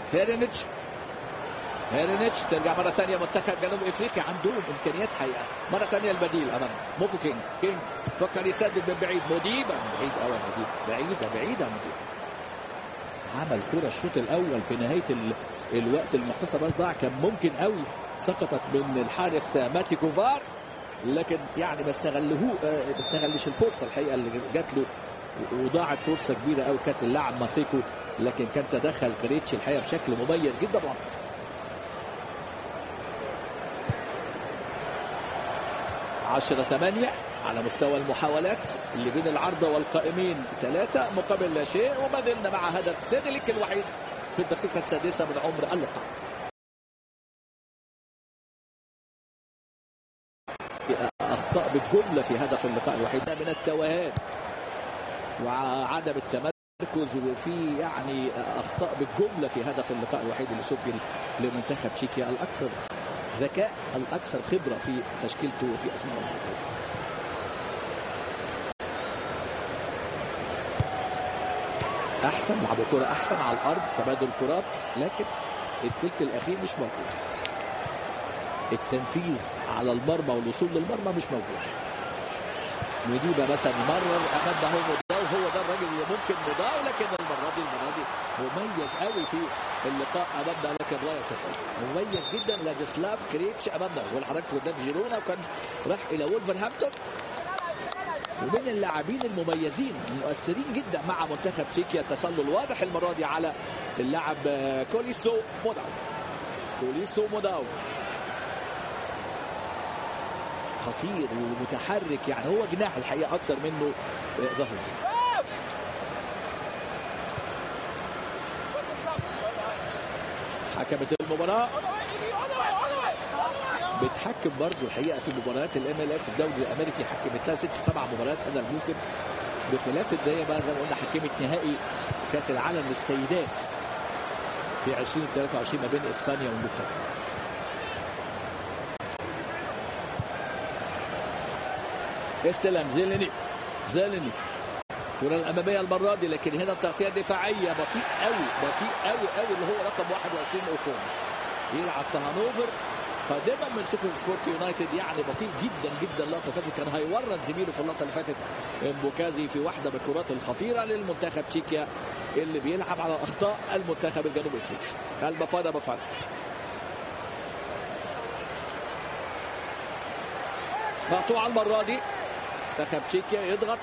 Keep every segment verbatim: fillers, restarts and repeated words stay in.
هيرينيتش هيرينيتش ترجع مرة ثانية منتخب جنوب افريقيا عندهم امكانيات حقيقة. مرة ثانية البديل امام موفو كينج. كينج فكر يسدد من بعيد. مديبة بعيد قوي. مديبة بعيدة بعيدة. مديبة عمل كرة الشوط الاول في نهاية ال... الوقت المحتسب ضاع. كان ممكن قوي سقطت من الحارس ماتي كوفار، لكن يعني ما استغلهوه ما استغلش الفرصة الحقيقة اللي جات له، وضاعت فرصة كبيرة قوي كانت اللاعب ماسيكو، لكن كان تدخل كريتش الحقيقة بشكل مميز جدا وانقذ. عشرة ثمانية على مستوى المحاولات اللي بين العارضة والقائمين، ثلاثة مقابل لا شيء، وبدلنا مع هدف سيدليك الوحيد في الدقيقة السادسة من عمر اللقاء. أخطاء بالجملة في هدف اللقاء الوحيد من التوهان وعدم التمركز، وفي يعني أخطاء بالجملة في هدف اللقاء الوحيد اللي سجل لمنتخب تشيكيا، الأكثر ذكاء الأكثر خبرة في تشكيلته وفي أسمائه. أحسن لعبوا كرة أحسن على الأرض، تبادل كرات، لكن التلت الأخير مش موجود. التنفيذ على المرمى والوصول للمرمى مش موجود. مديبة مثلا مرر أمامه مداو، هو ده الراجل اللي ممكن مداو، لكن المرة دي المرة دي مميز قوي في اللقاء أمامنا، لكن راية تصل مميز جدا. لاديسلاف كريتش أمامنا، والحركة قدام جيرونا وكان راح إلى وولفرهامبتون، ومن اللاعبين المميزين المؤثرين جدا مع منتخب تشيكيا. التسلل واضح المرة دي على اللاعب كوليسو موداو. كوليسو موداو خطير ومتحرك، يعني هو جناح الحقيقة أكثر منه ظهر. حكمت المباراة بتحكم برضه الحقيقة في مباريات الام ال اس الدوري الأمريكي، حكمت لها ست سبع مباريات هذا الموسم، بخلاف الدنيا بقى زي ما قلنا حكمت نهائي كأس العالم للسيدات في عشرين ثلاثة وعشرين ما بين إسبانيا وإنجلترا. استلم زيليني زيليني الكرة الأمامية المرة دي، لكن هنا التغطية الدفاعية بطيء قوي بطيء قوي قوي اللي هو رقم واحد وعشرين أوكون، يلعب في هانوفر قادما من سوبر سبورت يونايتد، يعني بطيء جدا جدا. اللقطة اللي فاتت كان هيورط زميله في اللقطة اللي فاتت مبوكازي في واحدة من الكرات الخطيرة للمنتخب تشيكيا اللي بيلعب على أخطاء المنتخب الجنوب أفريقي. البفانا بفانا مقطوعة المرة دي، منتخب تشيكيا يضغط.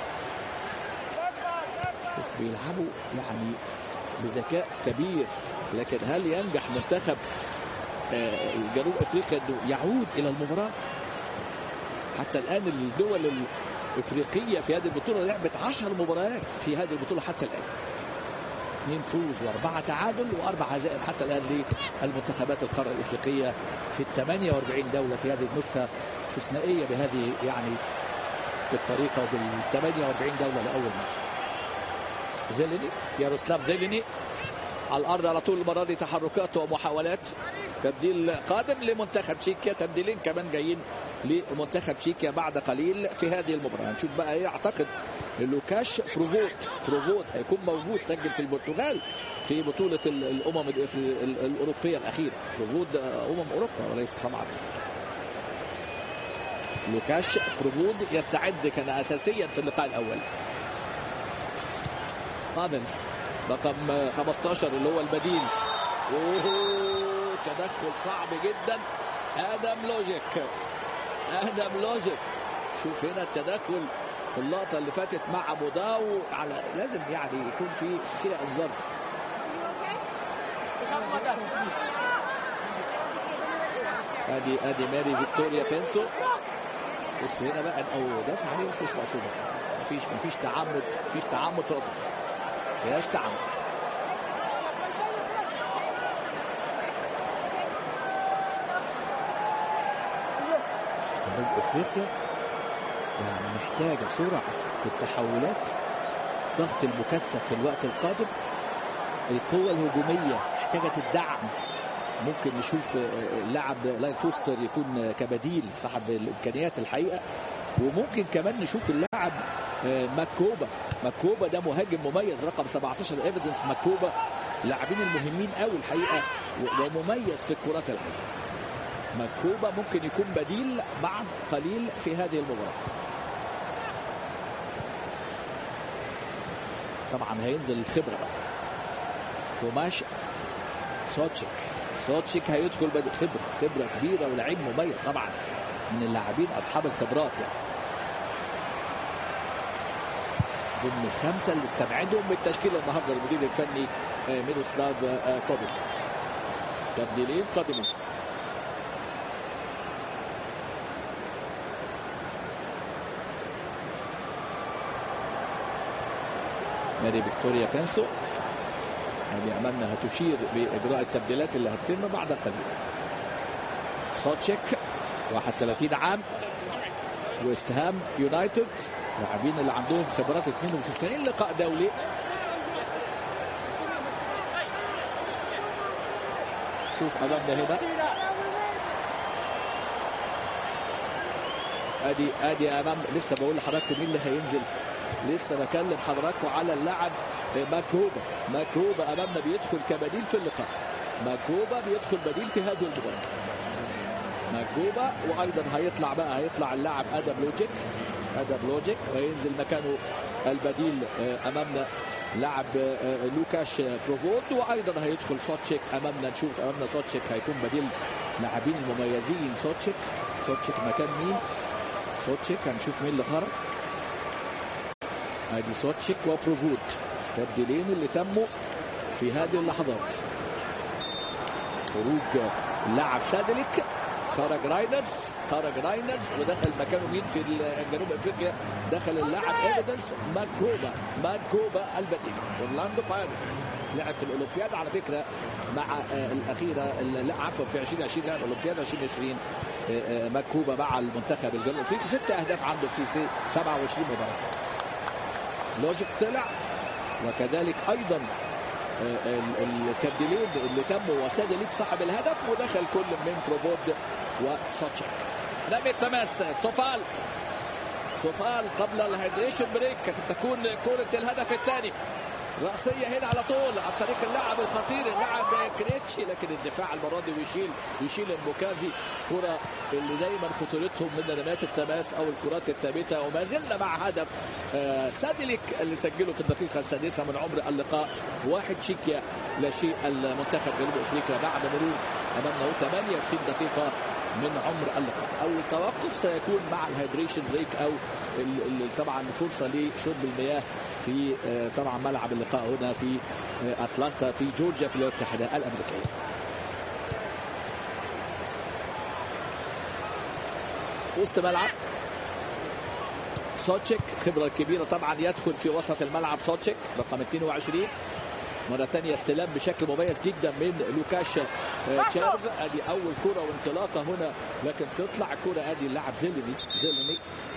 شوف بيلعبوا يعني بذكاء كبير، لكن هل ينجح منتخب الجنوب افريقيا انه يعود الى المباراة؟ حتى الان الدول الافريقية في هذه البطولة لعبت عشر مباريات في هذه البطولة حتى الان، اثنين فوز واربعة تعادل واربع هزائم حتى الان للمنتخبات القارة الافريقية في ثمانية وأربعين دولة في هذه النسخة استثنائية بهذه يعني بالطريقة وبال ثمانية وأربعين دولة لأول مرة. زيليني ياروسلاف زيليني على الأرض على طول المرة دي، تحركات ومحاولات. تبديل قادم لمنتخب تشيكيا، تبديلين كمان جايين لمنتخب تشيكيا بعد قليل في هذه المباراة. نشوف بقى ايه. اعتقد لوكاش بروفوت بروفوت هيكون موجود، سجل في البرتغال في بطولة الأمم الأوروبية الأخيرة. بروفوت أمم أوروبا وليس طبعا. لوكاش بروفود يستعد، كان أساسيا في اللقاء الأول. قادم رقم خمسة عشر اللي هو البديل. اوه تدخل صعب جدا. ادم لوجيك ادم لوجيك شوف هنا التدخل في اللقطه اللي فاتت مع موداو، على لازم يعني يكون في فيها انذار. ادي ادي ماري فيكتوريا بينسو. بص هنا بقى او دافع عليه بس مش مقصود، مفيش مفيش تعمد مفيش تعمد في الوسط، فيهاش تعمد. جنوب افريقيا يعني محتاجه سرعه في التحولات، ضغط المكثف في الوقت القادم، القوه الهجوميه محتاجه الدعم. ممكن نشوف اللاعب لاين فوستر يكون كبديل صاحب الامكانيات الحقيقه، وممكن كمان نشوف اللاعب ماكوبا. ماكوبا ده مهاجم مميز رقم سبعة عشر ايفيدنس. ماكوبا اللاعبين المهمين قوي الحقيقه ومميز في الكرات العاليه. ماكوبا ممكن يكون بديل بعد قليل في هذه المباراه. طبعا هينزل الخبره بقى. توماش سوتشيك سوتشيك هيدخل بديل. خبره خبره كبيره ولاعب مميز طبعا من اللاعبين اصحاب الخبرات يعني. ضمن الخمسه اللي استبعدهم من التشكيله النهارده المدير الفني ميروسلاف كوبيك. تبديلين قادمين. ماري فيكتوريا كانسو هذه امامنا هتشير باجراء التبديلات اللي هتتم بعد قليل. سوتشيك واحد وثلاثين عام، ويست هام يونايتد، لاعبين اللي عندهم خبرات اثنين وتسعين لقاء دولي. شوف امامنا هنا ادي ادي امام. لسه بقول لحضراتكم مين اللي هينزل، لسه بكلم حضراتكم على اللاعب ماكوبا. ماكوبا امامنا بيدخل كبديل في اللقاء. ماكوبا بيدخل بديل في هذه المباراه. ماكوبا وايضا هيطلع بقى هيطلع اللاعب ادم لوجيك. ادم لوجيك وينزل مكانه البديل امامنا لاعب لوكاش بروفود، وايضا هيدخل سوتشيك امامنا. نشوف امامنا سوتشيك هيكون بديل لاعبين المميزين. سوتشيك سوتشيك مكان مين؟ سوتشيك هنشوف مين اللي خرج. ادي سوتشيك وبروفود تبديلين اللي تموا في هذه اللحظات. خروج اللاعب سادليك، خرج راينرز خرج راينرز ودخل مكانه مين في جنوب افريقيا؟ دخل اللاعب ايفيدنس ماكوبا. ماكوبا البديل. اورلاندو بايرتس لعب في الاولمبياد على فكره مع الاخيره، لا عفوا في ألفين وعشرين لعب الاولمبياد ألفين وعشرين. ماكوبا مع المنتخب الجنوب افريقي ست اهداف عنده في سبعة وعشرين مباراه. لوجيك طلع، وكذلك ايضا التبديلين اللي تموا وسادليك صاحب الهدف، ودخل كل من بروفود وسوتشيك. رمي التماس سوفال سوفال قبل الهيدريشن بريك تكون كرة الهدف الثاني. رأسية هنا على طول عن طريق اللاعب الخطير اللاعب كريتشي، لكن الدفاع المرة دي بيشيل بيشيل الموكازي. كرة اللي دايما خطورتهم من رميات التماس او الكرات الثابتة. وما زلنا مع هدف سادليك اللي سجله في الدقيقة السادسة من عمر اللقاء. واحد شيكيا لا شيء المنتخب جنوب افريقيا بعد مرور امامنا ثمانية وستين دقيقة من عمر اللقاء. اول توقف سيكون مع الهيدريشن بريك او طبعا فرصه لشرب المياه في طبعا ملعب اللقاء هنا في اتلانتا في جورجيا في الولايات المتحده الامريكيه. وسط ملعب سوتشيك خبره كبيره طبعا يدخل في وسط الملعب. سوتشيك رقم اثنين وعشرين مرة تانية استلام بشكل مميز جدا من لوكاش تشيرف. ادي اول كرة وانطلاقة هنا، لكن تطلع كرة ادي اللاعب زيليني زيليني